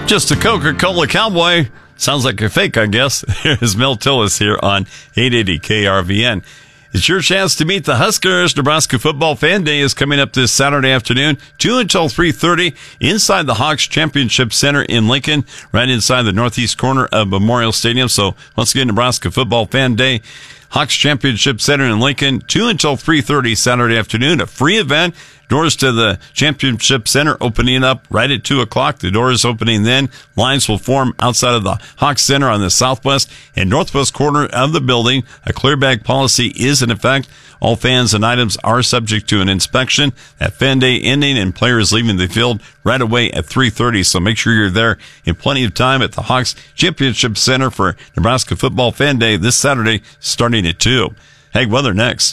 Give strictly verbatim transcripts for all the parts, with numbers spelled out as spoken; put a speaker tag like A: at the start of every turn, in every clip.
A: Just a Coca-Cola cowboy. Sounds like a fake, I guess. Here's Mel Tillis here on eight eighty K R V N. It's your chance to meet the Huskers. Nebraska Football Fan Day is coming up this Saturday afternoon, two until three thirty, inside the Hawks Championship Center in Lincoln, right inside the northeast corner of Memorial Stadium. So once again, Nebraska Football Fan Day, Hawks Championship Center in Lincoln, two until three thirty Saturday afternoon, a free event. Doors to the Championship Center opening up right at two o'clock. The doors opening then. Lines will form outside of the Hawks Center on the southwest and northwest corner of the building. A clear bag policy is in effect. All fans and items are subject to an inspection. That fan day ending and players leaving the field right away at three thirty. So make sure you're there in plenty of time at the Hawks Championship Center for Nebraska Football Fan Day this Saturday starting at two. Ag weather next.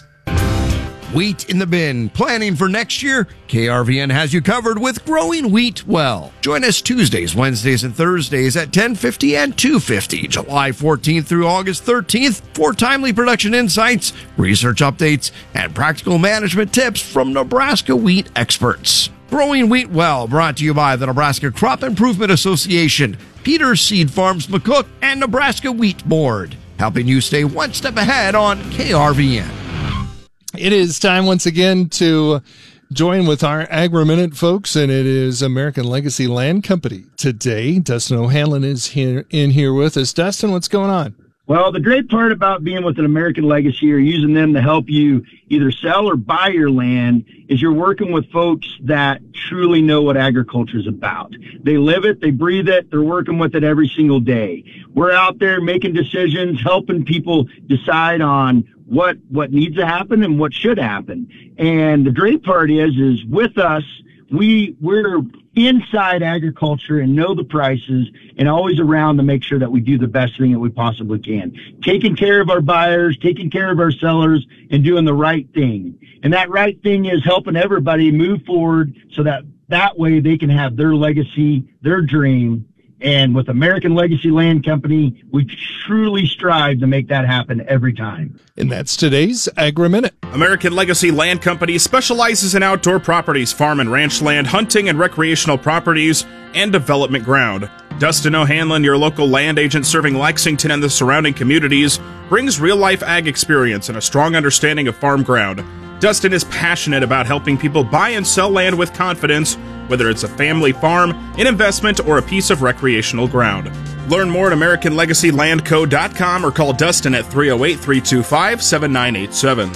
B: Wheat in the bin. Planning for next year? K R V N has you covered with Growing Wheat Well. Join us Tuesdays, Wednesdays, and Thursdays at ten fifty and two fifty, July fourteenth through August thirteenth for timely production insights, research updates, and practical management tips from Nebraska wheat experts. Growing Wheat Well, brought to you by the Nebraska Crop Improvement Association, Peters Seed Farms McCook, and Nebraska Wheat Board, helping you stay one step ahead on K R V N.
C: It is time once again to join with our Agri-Minute folks, and it is American Legacy Land Company today. Dustin O'Hanlon is here in here with us. Dustin, what's going on?
D: Well, the great part about being with an American Legacy or using them to help you either sell or buy your land is you're working with folks that truly know what agriculture is about. They live it, they breathe it, they're working with it every single day. We're out there making decisions, helping people decide on what what needs to happen and what should happen. And the great part is, is with us, we, we're inside agriculture and know the prices and always around to make sure that we do the best thing that we possibly can. Taking care of our buyers, taking care of our sellers, and doing the right thing. And that right thing is helping everybody move forward so that that way they can have their legacy, their dream. And with American Legacy Land Company, we truly strive to make that happen every time.
C: And that's today's Agri-Minute.
E: American Legacy Land Company specializes in outdoor properties, farm and ranch land, hunting and recreational properties, and development ground. Dustin O'Hanlon, your local land agent serving Lexington and the surrounding communities, brings real-life ag experience and a strong understanding of farm ground. Dustin is passionate about helping people buy and sell land with confidence, whether it's a family farm, an investment, or a piece of recreational ground. Learn more at American Legacy Land Co dot com or call Dustin at three oh eight, three two five, seven nine eight seven.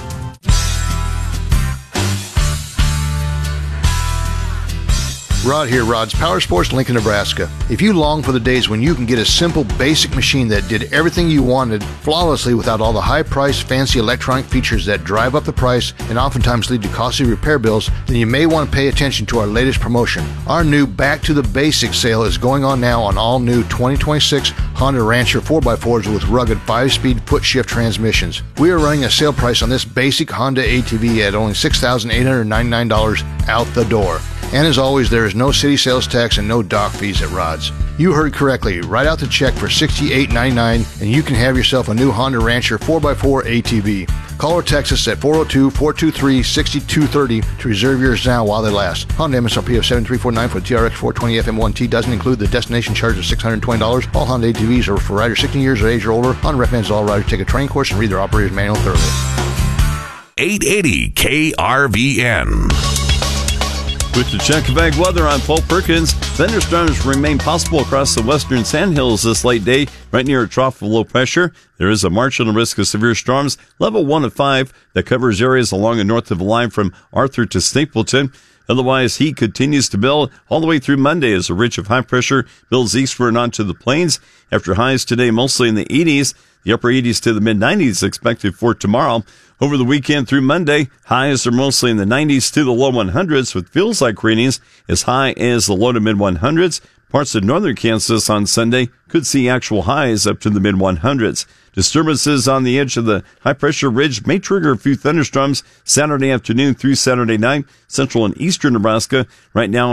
F: Rod here, Rod's Power Sports, Lincoln, Nebraska. If you long for the days when you can get a simple, basic machine that did everything you wanted flawlessly without all the high-priced, fancy electronic features that drive up the price and oftentimes lead to costly repair bills, then you may want to pay attention to our latest promotion. Our new Back to the Basics sale is going on now on all new twenty twenty-six Honda Rancher four by fours with rugged five-speed foot-shift transmissions. We are running a sale price on this basic Honda A T V at only six thousand eight hundred ninety-nine dollars out the door. And as always, there is no city sales tax and no dock fees at Rod's. You heard correctly. Write out the check for sixty-eight ninety-nine and you can have yourself a new Honda Rancher four by four A T V. Call or text us at four oh two, four two three, six two three oh to reserve yours now while they last. Honda M S R P of seven three four nine for the T R X four twenty F M one T doesn't include the destination charge of six hundred twenty dollars. All Honda A T Vs are for riders sixteen years of age or older. Honda recommends all riders take a training course and read their operator's manual thoroughly.
G: eight eighty K R V N.
A: With the check of ag weather, I'm Paul Perkins. Thunderstorms remain possible across the western Sandhills this late day, right near a trough of low pressure. There is a marginal risk of severe storms, level one of five, that covers areas along and north of the line from Arthur to Stapleton. Otherwise, heat continues to build all the way through Monday as a ridge of high pressure builds eastward onto the plains. After highs today mostly in the eighties, the upper eighties to the mid nineties expected for tomorrow. Over the weekend through Monday, highs are mostly in the nineties to the low hundreds with feels like readings as high as the low to mid hundreds. Parts of northern Kansas on Sunday could see actual highs up to the mid hundreds. Disturbances on the edge of the high-pressure ridge may trigger a few thunderstorms Saturday afternoon through Saturday night, central and eastern Nebraska. Right now,